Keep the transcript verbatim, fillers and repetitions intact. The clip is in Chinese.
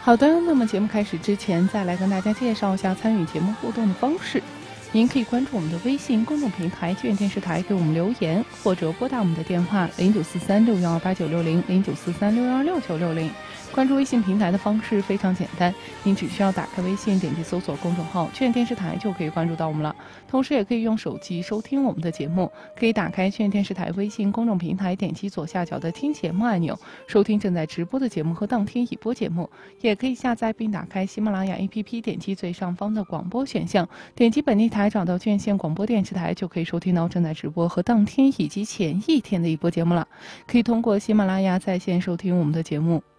好的，那么节目开始之前，再来跟大家介绍一下参与节目互动的方式。您可以关注我们的微信公众平台“剧院电视台”，给我们留言，或者拨打我们的电话零九四三六幺二八九六零零九四三六幺二六九六零。关注微信平台的方式非常简单，您只需要打开微信，点击搜索公众号“剧院电视台”就可以关注到我们了。同时，也可以用手机收听我们的节目，可以打开剧院电视台微信公众平台，点击左下角的听节目按钮，收听正在直播的节目和当天已播节目。也可以下载并打开喜马拉雅 A P P， 点击最上方的广播选项，点击本地台找到卷县广播电视台，就可以收听到正在直播和当天以及前一天的一播节目了。可以通过喜马拉雅在线收听我们的节目。